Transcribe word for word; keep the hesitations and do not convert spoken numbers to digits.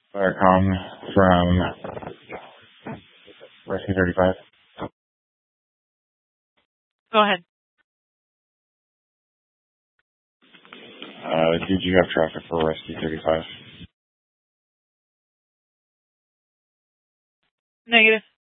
Firecom from Rescue thirty-five. Go ahead. Uh, did you have traffic for Rescue thirty-five? Negative.